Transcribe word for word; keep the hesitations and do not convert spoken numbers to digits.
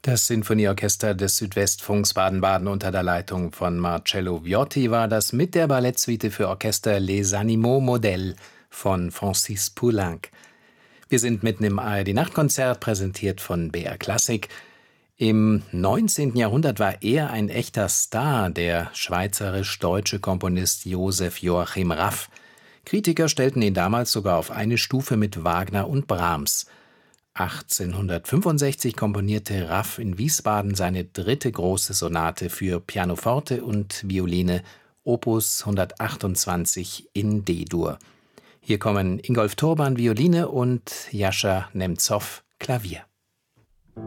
Das Sinfonieorchester des Südwestfunks Baden-Baden unter der Leitung von Marcello Viotti war das mit der Ballettsuite für Orchester Les Animaux Modèles von Francis Poulenc. Wir sind mitten im A R D-Nachtkonzert, präsentiert von B R Klassik. Im neunzehnten. Jahrhundert war er ein echter Star, der schweizerisch-deutsche Komponist Joseph Joachim Raff. Kritiker stellten ihn damals sogar auf eine Stufe mit Wagner und Brahms. achtzehnhundertfünfundsechzig komponierte Raff in Wiesbaden seine dritte große Sonate für Pianoforte und Violine, Opus hundertachtundzwanzig in D-Dur. Hier kommen Ingolf Turban Violine und Jascha Nemzow Klavier.